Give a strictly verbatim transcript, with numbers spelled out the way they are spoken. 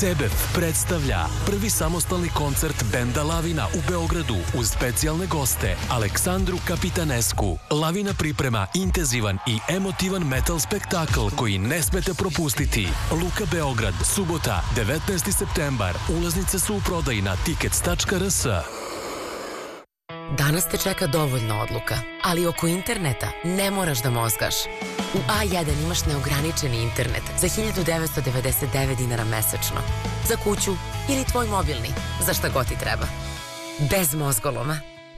Cebev predstavlja prvi samostalni koncert benda Lavina u Beogradu uz specijalne goste Aleksandru Kapitanesku. Lavina priprema intenzivan i emotivan metal spektakl koji ne smete propustiti. Luka Beograd, subota, devetnaesti septembar. Ulaznice su u prodaji na tickets tačka r s. Danas te čeka dovoljno odluka, ali oko interneta ne moraš da mozgaš. U A jedan imaš neograničeni internet za hiljadu devetsto devedeset devet dinara mesečno. Za kuću ili tvoj mobilni, za šta god ti treba. Bez mozgoloma.